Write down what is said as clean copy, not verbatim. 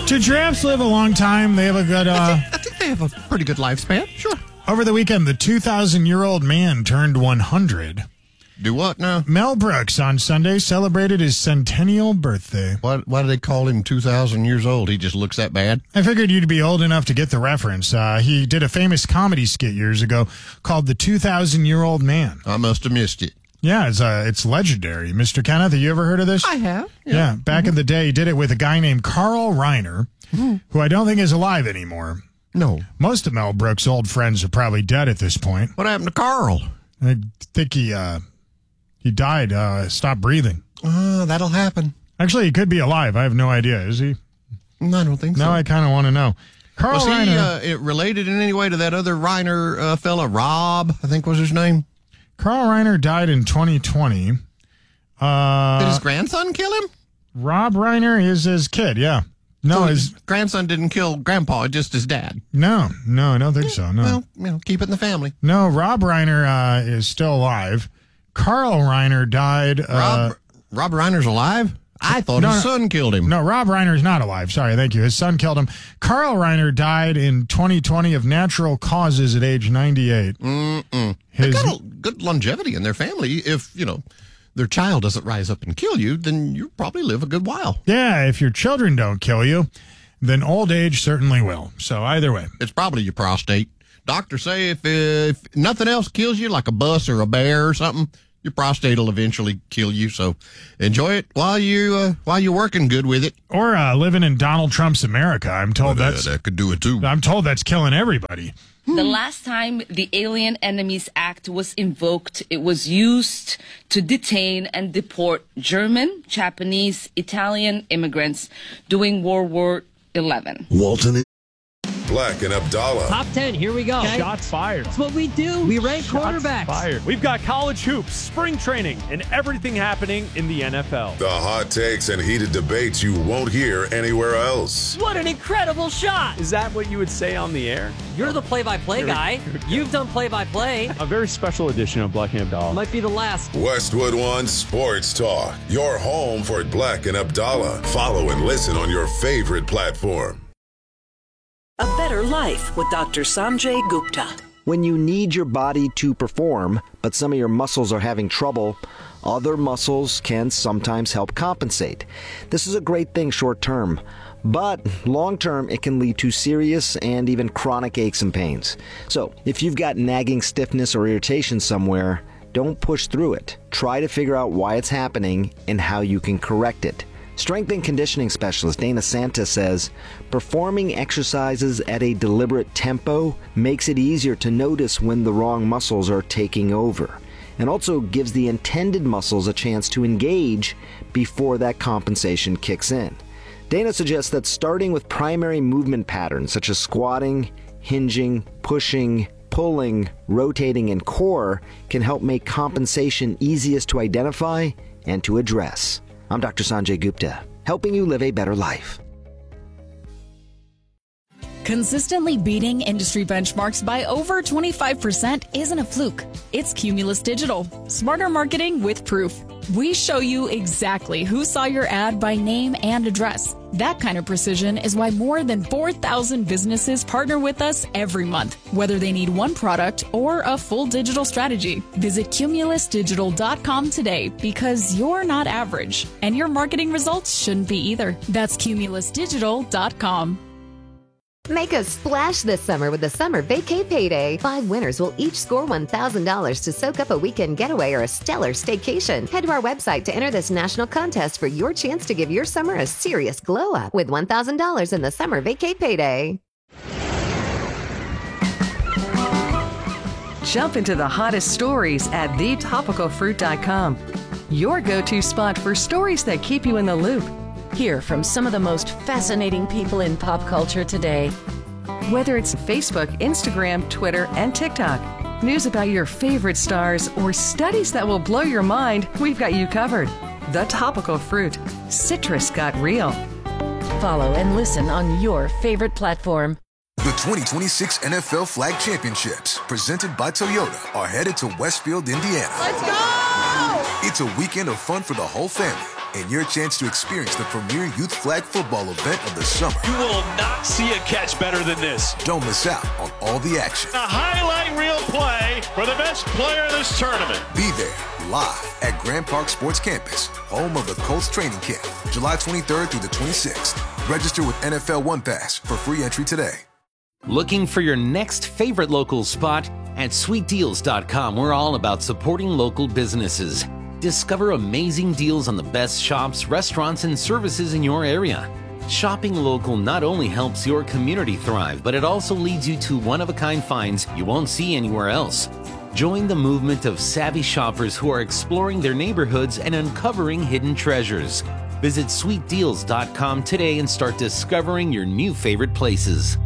Do giraffes live a long time? They have a good... I think they have a pretty good lifespan. Sure. Over the weekend, the 2,000-year-old man turned 100. Do what now? Mel Brooks on Sunday celebrated his centennial birthday. Why do they call him 2,000 years old? He just looks that bad? I figured you'd be old enough to get the reference. He did a famous comedy skit years ago called The 2,000-Year-Old Man. I must have missed it. Yeah, it's legendary. Mr. Kenneth, have you ever heard of this? I have. Yeah, back in the day, he did it with a guy named Carl Reiner, who I don't think is alive anymore. No. Most of Mel Brooks' old friends are probably dead at this point. What happened to Carl? I think he died, stopped breathing. That'll happen. Actually, he could be alive. I have no idea. Is he? I don't think so. Now I kind of want to know. Carl Reiner. Was he related in any way to that other Reiner fella, Rob, I think was his name? Carl Reiner died in 2020. Did his grandson kill him? Rob Reiner is his kid, yeah. No, So his grandson didn't kill grandpa, just his dad. No, I don't think so, no. Well, keep it in the family. No, Rob Reiner is still alive. Carl Reiner died... Rob Reiner's alive? I thought his son killed him. No, Rob Reiner's not alive. Sorry, thank you. His son killed him. Carl Reiner died in 2020 of natural causes at age 98. They've got a good longevity in their family. If, their child doesn't rise up and kill you, then you probably live a good while. Yeah, if your children don't kill you, then old age certainly will. So either way. It's probably your prostate. Doctors say if nothing else kills you, like a bus or a bear or something, your prostate will eventually kill you. So enjoy it while you're working good with it. Or living in Donald Trump's America. I'm told that could do it too. I'm told that's killing everybody. The last time the Alien Enemies Act was invoked, it was used to detain and deport German, Japanese, Italian immigrants during World War XI. Walton, Black and Abdallah. Top 10, here we go. Okay. Shots fired. That's what we do. We rank quarterbacks. Fired. We've got college hoops, spring training, and everything happening in the NFL. The hot takes and heated debates you won't hear anywhere else. What an incredible shot. Is that what you would say on the air? You're the play-by-play guy. You've done play-by-play. A very special edition of Black and Abdallah. Might be the last. Westwood One Sports Talk. Your home for Black and Abdallah. Follow and listen on your favorite platform. A Better Life with Dr. Sanjay Gupta. When you need your body to perform, but some of your muscles are having trouble, other muscles can sometimes help compensate. This is a great thing short term, but long term it can lead to serious and even chronic aches and pains. So if you've got nagging stiffness or irritation somewhere, don't push through it. Try to figure out why it's happening and how you can correct it. Strength and conditioning specialist Dana Santa says, performing exercises at a deliberate tempo makes it easier to notice when the wrong muscles are taking over, and also gives the intended muscles a chance to engage before that compensation kicks in. Dana suggests that starting with primary movement patterns such as squatting, hinging, pushing, pulling, rotating, and core can help make compensation easiest to identify and to address. I'm Dr. Sanjay Gupta, helping you live a better life. Consistently beating industry benchmarks by over 25% isn't a fluke. It's Cumulus Digital. Smarter marketing with proof. We show you exactly who saw your ad by name and address. That kind of precision is why more than 4,000 businesses partner with us every month, whether they need one product or a full digital strategy. Visit cumulusdigital.com today because you're not average, and your marketing results shouldn't be either. That's cumulusdigital.com. Make a splash this summer with the Summer Vacay Payday. 5 winners will each score $1,000 to soak up a weekend getaway or a stellar staycation. Head to our website to enter this national contest for your chance to give your summer a serious glow up with $1,000 in the Summer Vacay Payday. Jump into the hottest stories at thetopicalfruit.com. Your go-to spot for stories that keep you in the loop. Hear from some of the most fascinating people in pop culture today. Whether it's Facebook, Instagram, Twitter, and TikTok, news about your favorite stars, or studies that will blow your mind, we've got you covered. The Topical Fruit. Citrus got real. Follow and listen on your favorite platform. The 2026 NFL Flag Championships, presented by Toyota, are headed to Westfield, Indiana. Let's go! It's a weekend of fun for the whole family. and your chance to experience the premier youth flag football event of the summer. You will not see a catch better than this. Don't miss out on all the action. A highlight reel play for the best player of this tournament. Be there live at Grand Park Sports Campus, home of the Colts training camp, July 23rd through the 26th. Register with NFL One Pass for free entry today. Looking for your next favorite local spot? At sweetdeals.com, we're all about supporting local businesses. Discover amazing deals on the best shops, restaurants, and services in your area. Shopping local not only helps your community thrive, but it also leads you to one-of-a-kind finds you won't see anywhere else. Join the movement of savvy shoppers who are exploring their neighborhoods and uncovering hidden treasures. Visit sweetdeals.com today and start discovering your new favorite places.